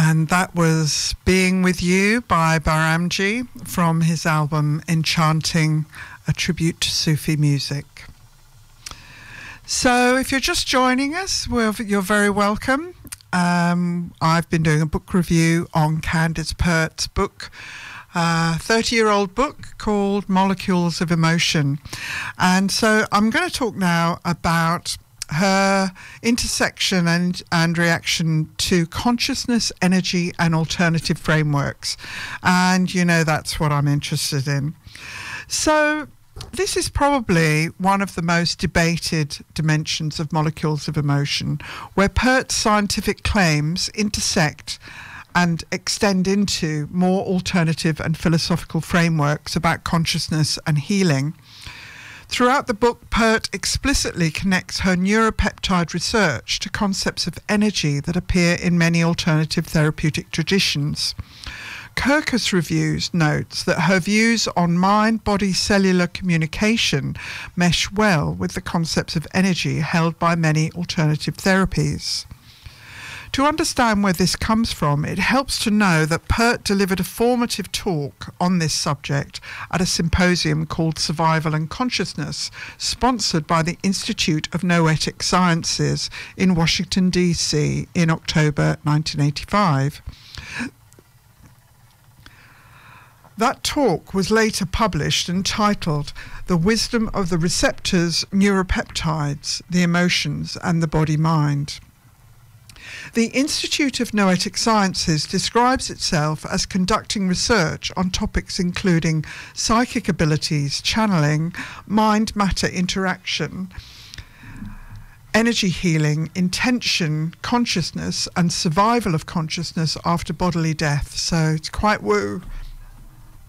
And that was Being With You by Baramji from his album Enchanting, a tribute to Sufi music. So if you're just joining us, well, you're very welcome. I've been doing a book review on Candace Pert's book, 30-year-old book called Molecules of Emotion. And so I'm going to talk now about her intersection and reaction to consciousness, energy, and alternative frameworks. And, you know, that's what I'm interested in. So this is probably one of the most debated dimensions of Molecules of Emotion, where Pert's scientific claims intersect and extend into more alternative and philosophical frameworks about consciousness and healing. Throughout the book, Pert explicitly connects her neuropeptide research to concepts of energy that appear in many alternative therapeutic traditions. Kirkus Reviews notes that her views on mind-body cellular communication mesh well with the concepts of energy held by many alternative therapies. To understand where this comes from, it helps to know that Pert delivered a formative talk on this subject at a symposium called Survival and Consciousness, sponsored by the Institute of Noetic Sciences in Washington, D.C. in October 1985. That talk was later published and titled The Wisdom of the Receptors, Neuropeptides, the Emotions and the Body-Mind. The Institute of Noetic Sciences describes itself as conducting research on topics including psychic abilities, channeling, mind-matter interaction, energy healing, intention, consciousness, and survival of consciousness after bodily death. So it's quite woo.